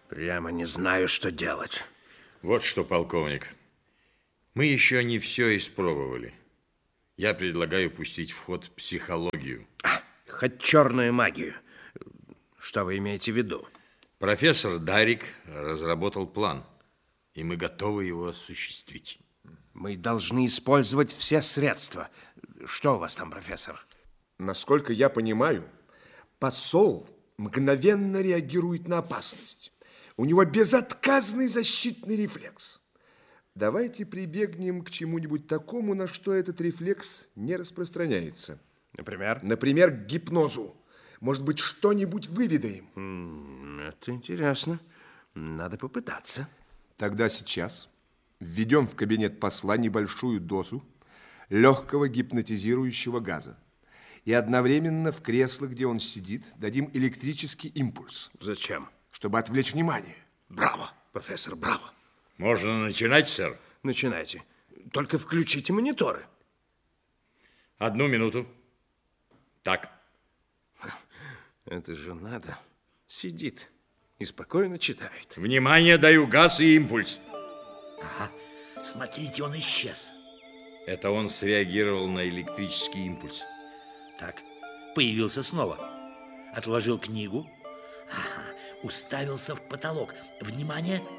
Прямо не знаю, что делать. Вот что, полковник. Мы еще не все испробовали. Я предлагаю пустить в ход психологию. Хоть черную магию. Что вы имеете в виду? Профессор Дарик разработал план, и мы готовы его осуществить. Мы должны использовать все средства. Что у вас там, профессор? Насколько я понимаю, посол мгновенно реагирует на опасность. У него безотказный защитный рефлекс. Давайте прибегнем к чему-нибудь такому, на что этот рефлекс не распространяется. Например? Например, к гипнозу. Может быть, что-нибудь выведаем. Это интересно. Надо попытаться. Тогда сейчас введем в кабинет посла небольшую дозу легкого гипнотизирующего газа. И одновременно в кресло, где он сидит, дадим электрический импульс. Зачем? Чтобы отвлечь внимание. Браво, профессор, браво. Можно начинать, сэр? Начинайте. Только включите мониторы. 1 минуту. Так. Это же надо. Сидит и спокойно читает. Внимание, даю газ и импульс. Ага, смотрите, он исчез. Это он среагировал на электрический импульс. Так, появился снова. Отложил книгу. Ага, уставился в потолок. Внимание,